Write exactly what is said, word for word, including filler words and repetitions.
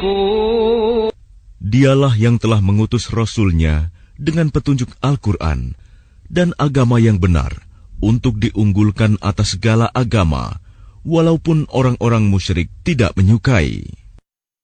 يشركون. Dialah yang telah mengutus Rasul-Nya dengan petunjuk Al-Quran dan agama yang benar untuk diunggulkan atas segala agama, walaupun orang-orang musyrik tidak menyukai.